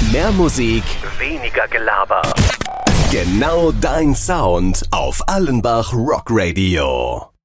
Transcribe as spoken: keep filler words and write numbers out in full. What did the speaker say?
Mehr Musik, weniger Gelaber. Genau dein Sound auf Allenbach Rock Radio.